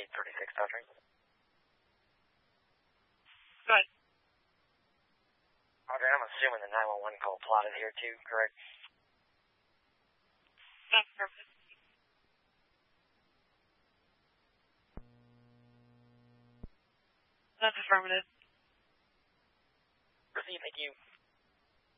836 Dodgering. Good. Roger, I'm assuming the 911 call plotted here too, correct? That's perfect. That's affirmative. Proceed, thank you.